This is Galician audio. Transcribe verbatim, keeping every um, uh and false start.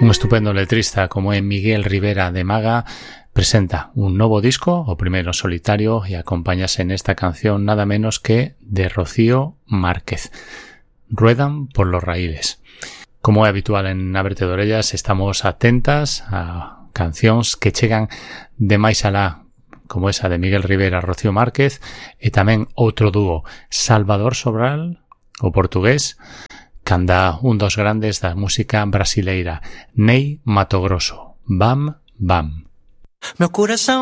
Un estupendo letrista como é Miguel Rivera de Maga presenta un novo disco, o primeiro solitario, e acompáñase nesta canción nada menos que de Rocío Márquez. Ruedan por los raíles. Como é habitual en Ábrete de Orellas, estamos atentas a cancións que chegan de máis alá, como esa de Miguel Rivera, Rocío Márquez, e tamén outro dúo, Salvador Sobral, o portugués, canda un dos grandes da música brasileira, Ney Matogrosso. Bam, bam. Meu coração